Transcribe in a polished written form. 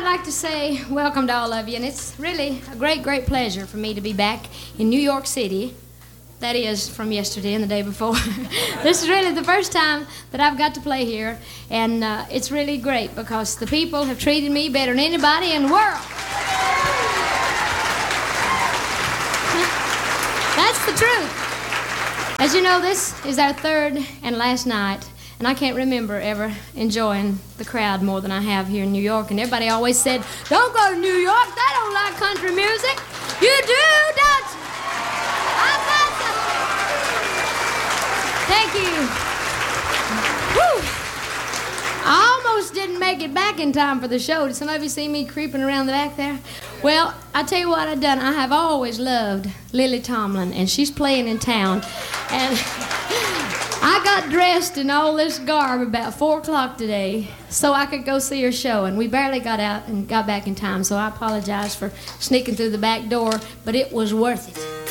I'd like to say welcome to all of you, and it's really a great, great pleasure for me to be back in New York City. That is, from yesterday and the day before. This is really the first time that I've got to play here, and it's really great because the people have treated me better than anybody in the world. That's the truth. As you know, this is our third and last night, and I can't remember ever enjoying the crowd more than I have here in New York. And everybody always said, "Don't go to New York, they don't like country music." You do, don't you? Thank you. Whew. I almost didn't make it back in time for the show. Did some of you see me creeping around the back there? Well, I tell you what I've done. I have always loved Lily Tomlin, and she's playing in town. And I got dressed in all this garb about 4 o'clock today so I could go see her show, and we barely got out and got back in time, so I apologize for sneaking through the back door, but it was worth it.